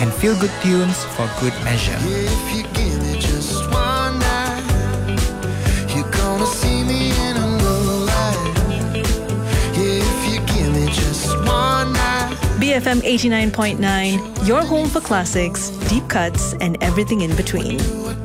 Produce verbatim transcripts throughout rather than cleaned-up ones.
and feel-good tunes for good measure. If you give me just one night, you're gonna see me in a new light. Yeah, if you give me just one night. B F M eighty-nine point nine, your home for classics, deep cuts, and everything in between.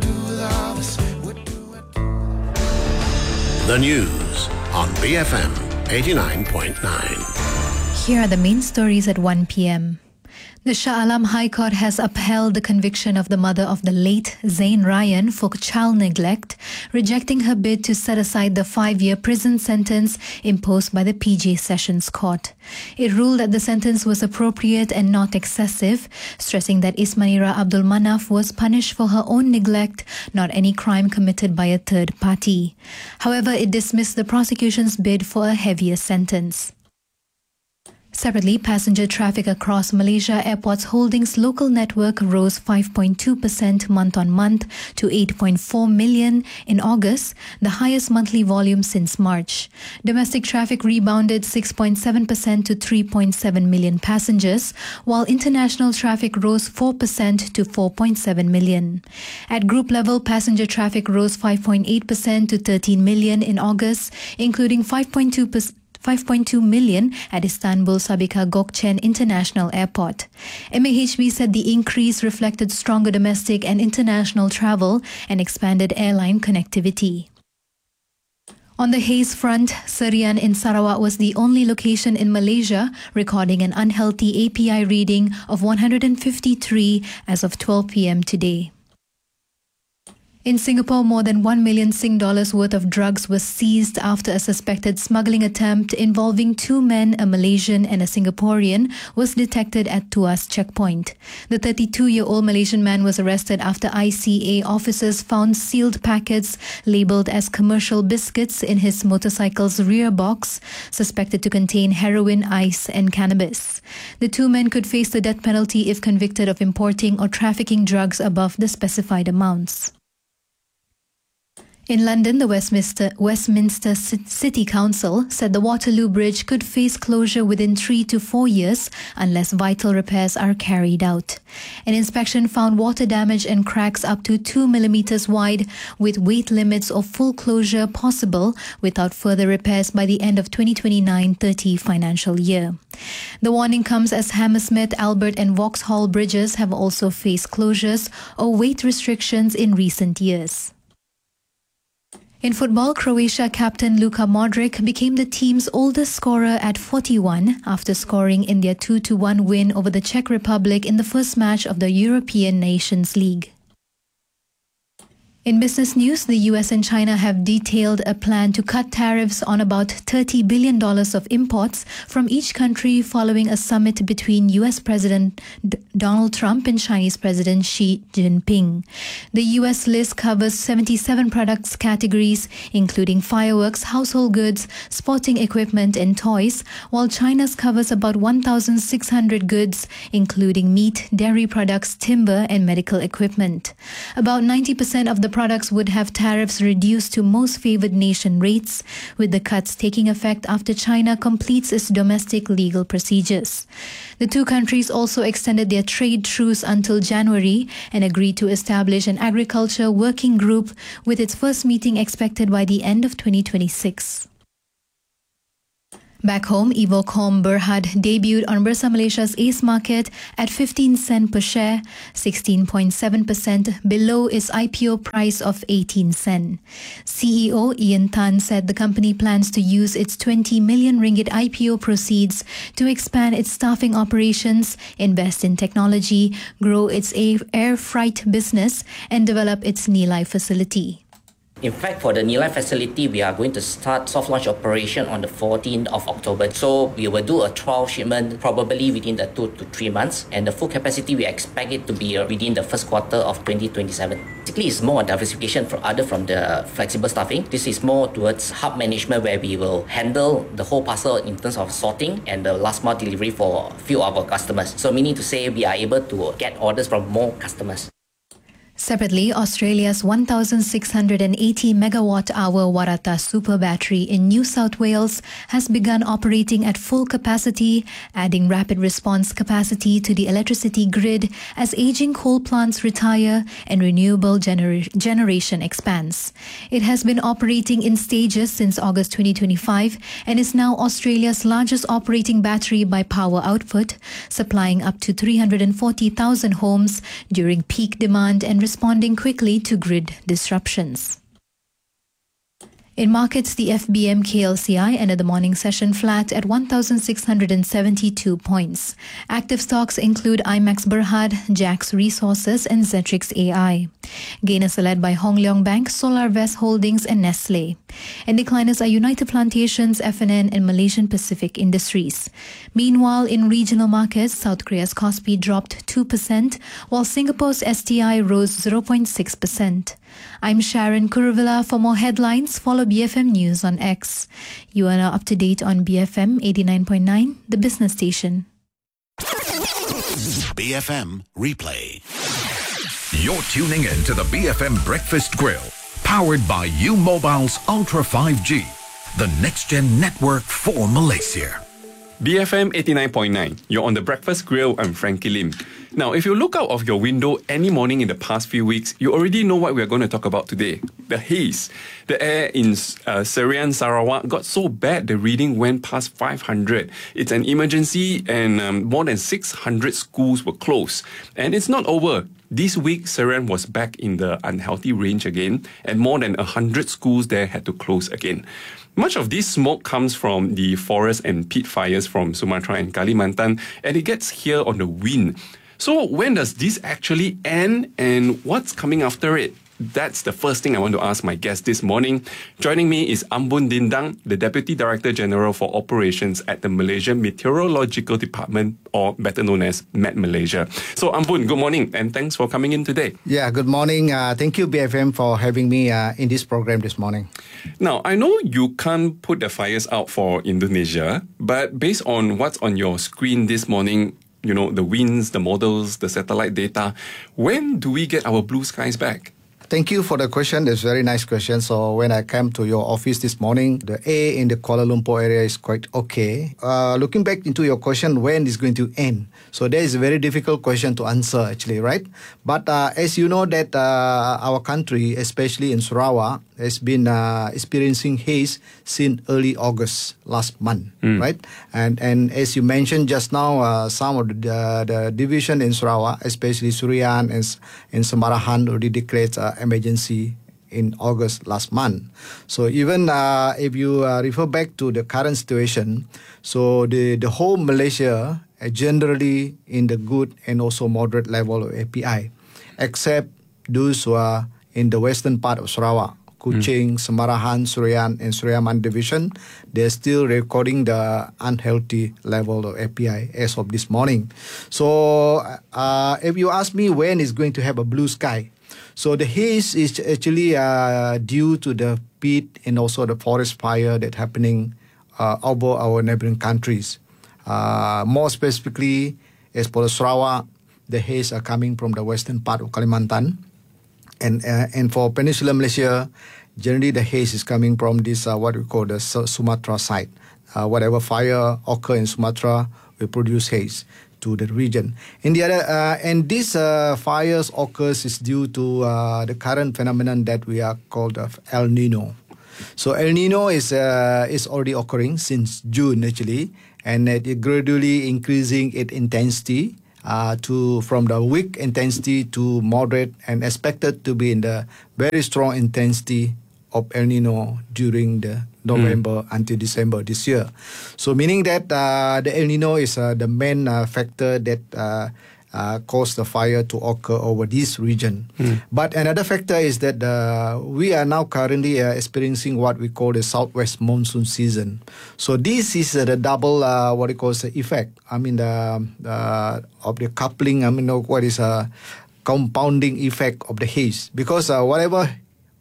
The news on B F M eighty-nine point nine. Here are the main stories at one p.m. The Shah Alam High Court has upheld the conviction of the mother of the late Zain Ryan for child neglect, rejecting her bid to set aside the five-year prison sentence imposed by the P J Sessions Court. It ruled that the sentence was appropriate and not excessive, stressing that Ismaira Abdul Manaf was punished for her own neglect, not any crime committed by a third party. However, it dismissed the prosecution's bid for a heavier sentence. Separately, passenger traffic across Malaysia Airports Holdings local network rose five point two percent month-on-month to eight point four million in August, the highest monthly volume since March. Domestic traffic rebounded six point seven percent to three point seven million passengers, while international traffic rose four percent to four point seven million. At group level, passenger traffic rose five point eight percent to thirteen million in August, including five point two percent five point two million at Istanbul Sabiha Gökçen International Airport. M A H B said the increase reflected stronger domestic and international travel and expanded airline connectivity. On the haze front, Serian in Sarawak was the only location in Malaysia recording an unhealthy A P I reading of one hundred fifty-three as of twelve p.m. today. In Singapore, more than one million Sing dollars worth of drugs was seized after a suspected smuggling attempt involving two men, a Malaysian and a Singaporean, was detected at Tuas checkpoint. The thirty-two-year-old Malaysian man was arrested after I C A officers found sealed packets labelled as commercial biscuits in his motorcycle's rear box, suspected to contain heroin, ice and cannabis. The two men could face the death penalty if convicted of importing or trafficking drugs above the specified amounts. In London, the Westminster, Westminster City Council said the Waterloo Bridge could face closure within three to four years unless vital repairs are carried out. An inspection found water damage and cracks up to two millimeters wide, with weight limits of full closure possible without further repairs by the end of twenty twenty-nine thirty financial year. The warning comes as Hammersmith, Albert and Vauxhall bridges have also faced closures or weight restrictions in recent years. In football, Croatia captain Luka Modric became the team's oldest scorer at forty-one after scoring in their two to one win over the Czech Republic in the first match of the European Nations League. In business news, the U S and China have detailed a plan to cut tariffs on about thirty billion dollars of imports from each country following a summit between U S President D- Donald Trump and Chinese President Xi Jinping. The U S list covers seventy-seven products categories, including fireworks, household goods, sporting equipment and toys, while China's covers about one thousand six hundred goods, including meat, dairy products, timber and medical equipment. About ninety percent of the products would have tariffs reduced to most favored nation rates, with the cuts taking effect after China completes its domestic legal procedures. The two countries also extended their trade truce until January and agreed to establish an agriculture working group, with its first meeting expected by the end of twenty twenty-six. Back home, Evocom Berhad debuted on Bursa Malaysia's ACE market at fifteen cents per share, sixteen point seven percent below its I P O price of eighteen cents. C E O Ian Tan said the company plans to use its twenty million ringgit I P O proceeds to expand its staffing operations, invest in technology, grow its air freight business, and develop its Nilai facility. In fact, for the Nilai facility, we are going to start soft launch operation on the fourteenth of October. So we will do a trial shipment probably within the two to three months. And the full capacity, we expect it to be within the first quarter of twenty twenty-seven. Basically, it's more diversification from other from the flexible staffing. This is more towards hub management, where we will handle the whole parcel in terms of sorting and the last mile delivery for a few of our customers. So meaning to say we are able to get orders from more customers. Separately, Australia's one thousand six hundred eighty megawatt hour Waratah super battery in New South Wales has begun operating at full capacity, adding rapid response capacity to the electricity grid as aging coal plants retire and renewable gener- generation expands. It has been operating in stages since August twenty twenty-five and is now Australia's largest operating battery by power output, supplying up to three hundred forty thousand homes during peak demand and responding quickly to grid disruptions. In markets, the F B M K L C I ended the morning session flat at one thousand six hundred seventy-two points. Active stocks include IMAX Berhad, Jax Resources and Zetrix A I. Gainers are led by Hong Leong Bank, SolarVest Holdings and Nestle. And decliners are United Plantations, F N N and Malaysian Pacific Industries. Meanwhile, in regional markets, South Korea's Kospi dropped two percent, while Singapore's S T I rose zero point six percent. I'm Sharon Kuruvilla. For more headlines, follow B F M News on X. You are now up to date on B F M eighty-nine point nine, the business station. B F M Replay. You're tuning in to the B F M Breakfast Grill, powered by U Mobile's Ultra five G, the next-gen network for Malaysia. B F M eighty-nine point nine. You're on the Breakfast Grill. I'm Frankie Lim. Now, if you look out of your window any morning in the past few weeks, you already know what we're going to talk about today. The haze. The air in uh, Serian, Sarawak got so bad the reading went past five hundred. It's an emergency and um, more than six hundred schools were closed. And it's not over. This week, Serian was back in the unhealthy range again, and more than one hundred schools there had to close again. Much of this smoke comes from the forest and peat fires from Sumatra and Kalimantan, and it gets here on the wind. So when does this actually end, and what's coming after it? That's the first thing I want to ask my guest this morning. Joining me is Ambun Dindang, the Deputy Director General for Operations at the Malaysian Meteorological Department, or better known as Met Malaysia. So Ambun, good morning, and thanks for coming in today. Yeah, good morning. Uh, thank you, B F M, for having me uh, in this program this morning. Now, I know you can't put the fires out for Indonesia, but based on what's on your screen this morning, you know, the winds, the models, the satellite data, when do we get our blue skies back? Thank you for the question. That's a very nice question. So when I came to your office this morning, the air in the Kuala Lumpur area is quite okay. Uh, looking back into your question, when is going to end? So that is a very difficult question to answer actually, right? But uh, as you know that uh, our country, especially in Sarawak, has been uh, experiencing haze since early August last month, mm. right? And and as you mentioned just now, uh, some of the, uh, the division in Sarawak, especially Surian and, and Semarahan, already declared uh, emergency in August last month. So even uh, if you uh, refer back to the current situation, so the, the whole Malaysia are generally in the good and also moderate level of A P I, except those who are in the western part of Sarawak, Kuching, mm. Semarahan, Surian, and Suriaman division. They're still recording the unhealthy level of A P I as of this morning. So uh, if you ask me when is going to have a blue sky, so the haze is actually uh, due to the peat and also the forest fire that's happening uh, over our neighboring countries. Uh, more specifically, as for the Sarawak, the haze are coming from the western part of Kalimantan. And uh, and for Peninsular Malaysia, generally the haze is coming from this, uh, what we call the Sumatra side. Uh, whatever fire occur in Sumatra will produce haze to the region. And the other, uh, and this uh, fires occurs is due to uh, the current phenomenon that we are called uh, El Nino. So El Nino is uh, is already occurring since June actually, and it is gradually increasing its intensity uh, to from the weak intensity to moderate, and expected to be in the very strong intensity of El Nino during the November mm. until December this year. So meaning that uh, the El Nino is uh, the main uh, factor that uh, uh, caused the fire to occur over this region. Mm. But another factor is that uh, we are now currently uh, experiencing what we call the southwest monsoon season. So this is uh, the double, uh, what it calls the effect. I mean, the uh, of the coupling, I mean, what is a compounding effect of the haze. Because uh, whatever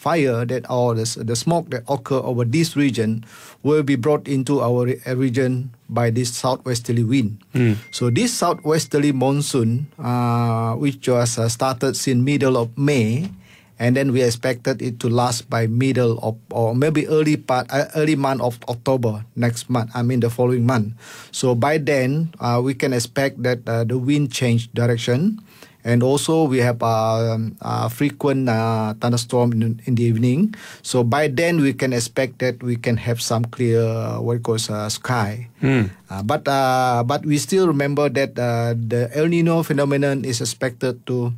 fire that or the, the smoke that occur over this region will be brought into our re- region by this southwesterly wind. Mm. So this southwesterly monsoon, uh, which was uh, started since middle of May, and then we expected it to last by middle of or maybe early part uh, early month of October next month. I mean the following month. So by then uh, we can expect that uh, the wind change direction. And also we have uh, uh, frequent uh, thunderstorm in, in the evening. So by then we can expect that we can have some clear uh, what it calls uh, sky. Mm. Uh, but uh, but we still remember that uh, the El Nino phenomenon is expected to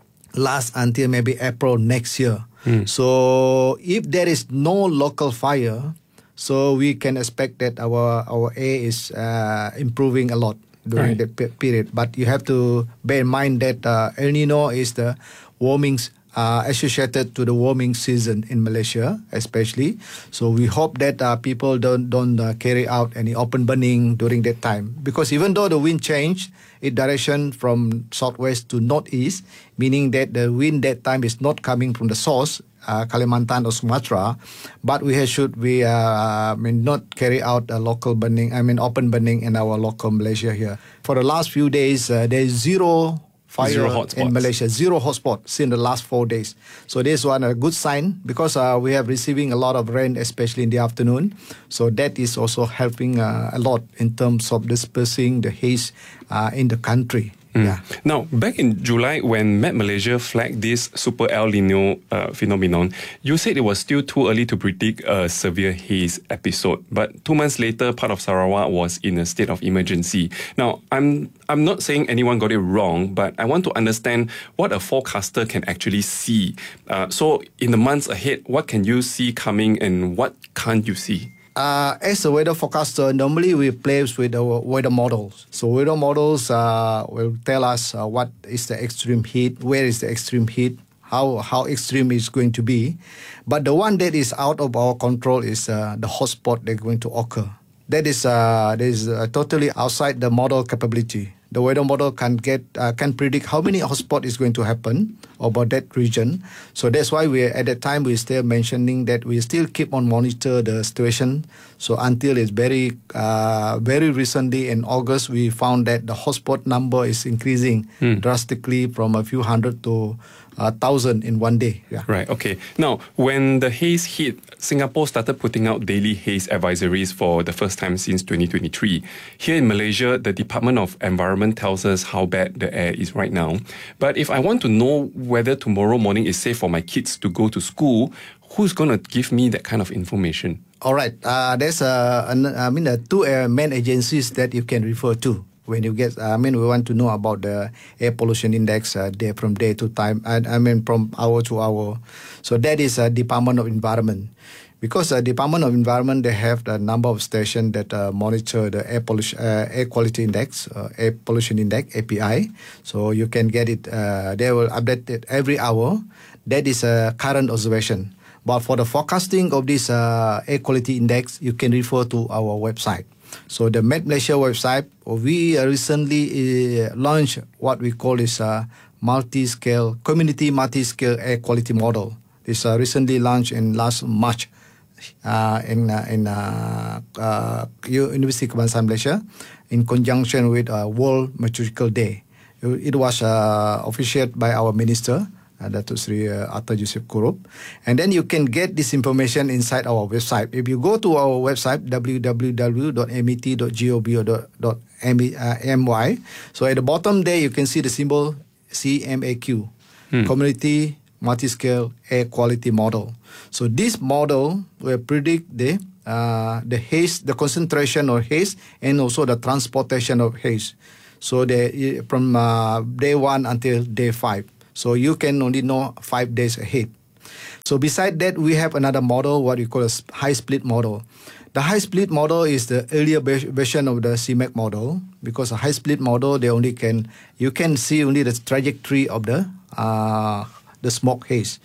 last until maybe April next year. Mm. So if there is no local fire, so we can expect that our our air is uh, improving a lot during Right. that pe- period. But you have to bear in mind that uh, El Nino is the warming uh, associated to the warming season in Malaysia, especially. So we hope that uh, people don't don't uh, carry out any open burning during that time, because even though the wind changed its direction from southwest to northeast, meaning that the wind that time is not coming from the source, uh, Kalimantan or Sumatra, but we have, should we uh, I mean not carry out a local burning, I mean open burning in our local Malaysia here. For the last few days, uh, there is zero fire Zero hotspots. in Malaysia, zero hotspots in the last four days. So this one a good sign, because uh, we have receiving a lot of rain, especially in the afternoon. So that is also helping uh, a lot in terms of dispersing the haze uh, in the country. Mm. Yeah. Now, back in July, when Met Malaysia flagged this super El Nino uh, phenomenon, you said it was still too early to predict a severe haze episode. But two months later, part of Sarawak was in a state of emergency. Now, I'm I'm not saying anyone got it wrong, but I want to understand what a forecaster can actually see. Uh, so, in the months ahead, what can you see coming and what can't you see? Uh, as a weather forecaster, normally we play with our weather models. So weather models uh, will tell us uh, what is the extreme heat, where is the extreme heat, how how extreme it's going to be. But the one that is out of our control is uh, the hotspot that's going to occur. That is uh, that is uh, totally outside the model capability. The weather model can get uh, can predict how many hotspot is going to happen about that region. So that's why we at that time we still mentioning that we still keep on monitor the situation. So until it's very uh, very recently in August, we found that the hotspot number is increasing Hmm. drastically from a few hundred to a thousand in one day. Yeah. Right, okay. Now, when the haze hit, Singapore started putting out daily haze advisories for the first time since twenty twenty-three. Here in Malaysia, the Department of Environment tells us how bad the air is right now. But if I want to know whether tomorrow morning is safe for my kids to go to school, who's going to give me that kind of information? All right. Uh, there's uh, an, I mean uh, two uh, main agencies that you can refer to when you get. I mean, we want to know about the air pollution index uh, day from day to time. I, I mean, from hour to hour. So that is uh, Department of Environment. Because the uh, Department of Environment, they have the number of stations that uh, monitor the air pollution, uh, air quality index, uh, air pollution index (A P I). So you can get it. Uh, they will update it every hour. That is a current observation. But for the forecasting of this uh, air quality index, you can refer to our website. So the Met Malaysia website, we uh, recently uh, launched what we call is a multi-scale community multi-scale air quality model. This uh, recently launched in last March. Uh, in uh, in uh, uh, University Kebangsaan Malaysia, in conjunction with uh, World Meteorological Day. It was uh, officiated by our minister, uh, Datuk Seri uh, Atta Yusof Kurup. And then you can get this information inside our website. If you go to our website, w w w dot met dot gov dot my, so at the bottom there you can see the symbol C M A Q, hmm. Community Multi-Scale Air Quality Model. So this model will predict the uh, the haze, the concentration of haze, and also the transportation of haze. So the, from uh, day one until day five. So you can only know five days ahead. So beside that, we have another model, what we call a high split model. The high split model is the earlier version of the C M A C model, because a high split model, they only can you can see only the trajectory of the uh, the smoke haze.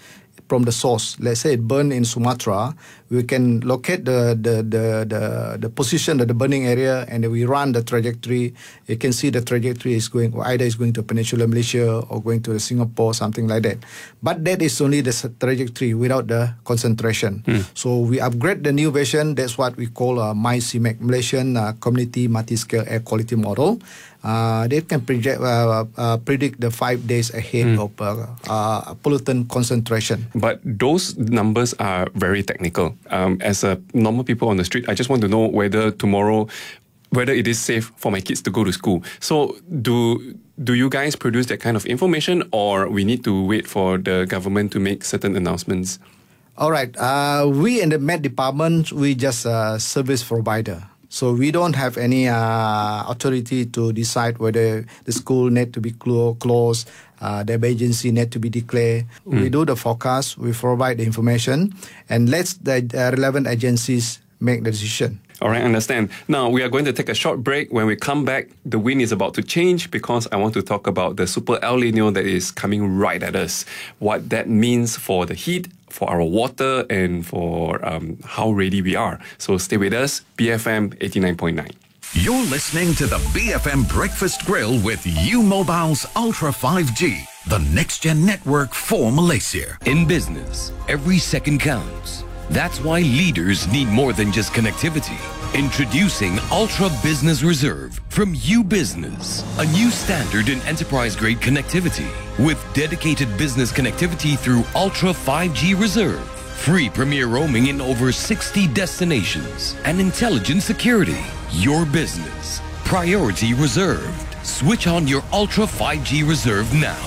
from the source. Let's say it burned in Sumatra, we can locate the the the the, the position of the burning area, and then we run the trajectory. You can see the trajectory is going either is going to Peninsular Malaysia or going to Singapore, something like that. But that is only the trajectory without the concentration. Mm. So we upgrade the new version. That's what we call a MyCMAC, Malaysian uh, Community Multi-Scale Air Quality Model. Uh, they can project, uh, uh, predict the five days ahead mm. of uh, uh, pollutant concentration. But those numbers are very technical. Um, as a normal people on the street, I just want to know whether tomorrow, whether it is safe for my kids to go to school. So do do you guys produce that kind of information, or we need to wait for the government to make certain announcements? All right. Uh, we in the Met Department, we just a service provider. So we don't have any uh, authority to decide whether the school need to be clo- closed, uh, the agency need to be declared. Mm. We do the forecast, we provide the information, and let the uh, relevant agencies make the decision. All right, understand. Now, we are going to take a short break. When we come back, the wind is about to change because I want to talk about the super El Nino that is coming right at us. What that means for the heat, for our water, and for um, how ready we are. So stay with us, B F M eighty-nine point nine. You're listening to the B F M Breakfast Grill with U-Mobile's Ultra five G, the next-gen network for Malaysia. In business, every second counts. That's why leaders need more than just connectivity. Introducing Ultra Business Reserve from U-Business, a new standard in enterprise-grade connectivity with dedicated business connectivity through Ultra five G Reserve, free premier roaming in over sixty destinations, and intelligent security. Your business, priority reserved. Switch on your Ultra five G Reserve now.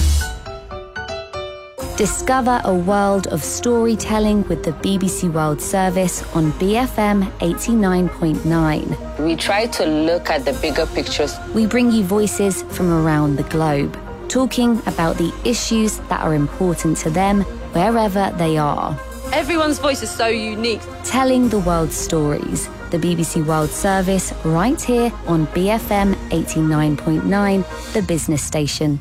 Discover a world of storytelling with the B B C World Service on B F M eighty-nine point nine. We try to look at the bigger pictures. We bring you voices from around the globe, talking about the issues that are important to them wherever they are. Everyone's voice is so unique. Telling the world's stories. The B B C World Service right here on B F M eighty-nine point nine, the business station.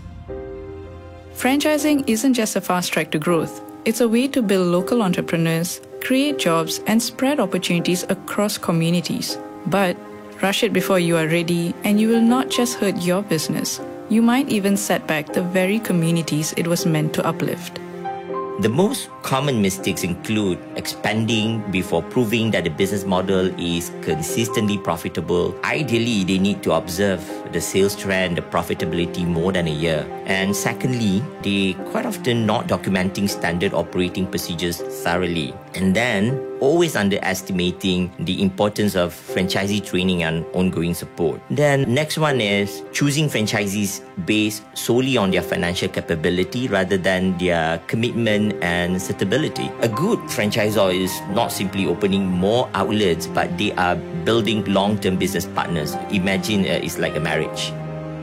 Franchising isn't just a fast track to growth. It's a way to build local entrepreneurs, create jobs, and spread opportunities across communities. But rush it before you are ready, and you will not just hurt your business. You might even set back the very communities it was meant to uplift. The most common mistakes include expanding before proving that the business model is consistently profitable. Ideally, they need to observe the sales trend, the profitability more than a year. And secondly, they quite often not documenting standard operating procedures thoroughly. And then, always underestimating the importance of franchisee training and ongoing support. Then, next one is choosing franchisees based solely on their financial capability rather than their commitment and suitability. A good franchisor is not simply opening more outlets, but they are building long-term business partners. Imagine uh, it's like a marriage.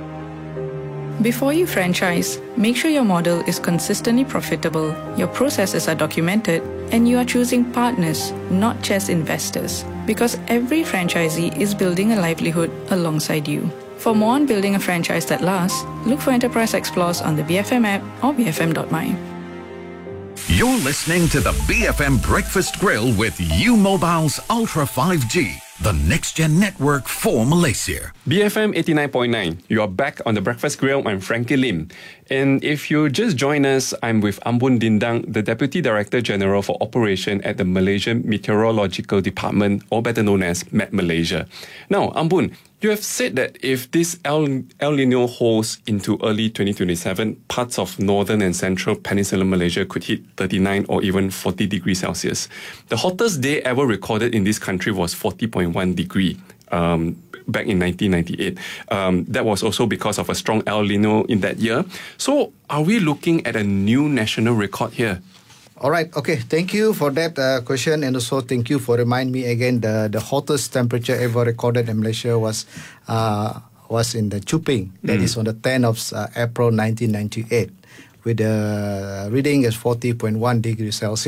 Before you franchise, make sure your model is consistently profitable, your processes are documented, and you are choosing partners, not just investors. Because every franchisee is building a livelihood alongside you. For more on building a franchise that lasts, look for Enterprise Explorers on the B F M app or b f m dot my. You're listening to the B F M Breakfast Grill with U-Mobile's Ultra five G, the next-gen network for Malaysia. B F M eighty-nine point nine. You are back on the Breakfast Grill. I'm Frankie Lim. And if you just join us, I'm with Ambun Dindang, the Deputy Director General for Operation at the Malaysian Meteorological Department, or better known as Met Malaysia. Now, Ambun, you have said that if this El, El Nino holds into early twenty twenty-seven, parts of northern and central peninsular Malaysia could hit thirty-nine or even forty degrees Celsius. The hottest day ever recorded in this country was forty point one degree um, back in nineteen ninety-eight. Um, that was also because of a strong El Nino in that year. So are we looking at a new national record here? All right. Okay. Thank you for that uh, question, and also thank you for reminding me again. The the hottest temperature ever recorded in Malaysia was uh, was in the Chuping. That mm. is on the tenth of uh, April nineteen ninety-eight, with the reading as forty point one degrees Celsius.